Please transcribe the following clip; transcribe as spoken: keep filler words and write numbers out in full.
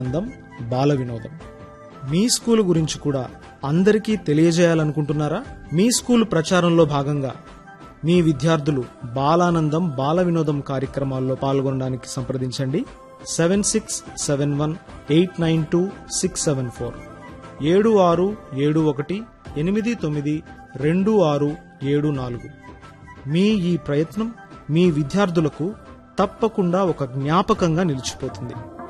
ఆనందం, బాల వినోదం. మీ స్కూల్ గురించి కూడా అందరికీ తెలియజేయాలనుకుంటున్నారా? మీ స్కూల్ ప్రచారంలో భాగంగా మీ విద్యార్థులు బాలానందం బాల వినోదం కార్యక్రమాల్లో పాల్గొనడానికి సంప్రదించండి. Seven six seven one eight nine two six seven four ఏడు ఆరు ఏడు ఒకటి ఎనిమిది తొమ్మిది రెండు ఆరు ఏడు నాలుగు. మీ ఈ ప్రయత్నం మీ విద్యార్థులకు తప్పకుండా ఒక జ్ఞాపకంగా నిలిచిపోతుంది.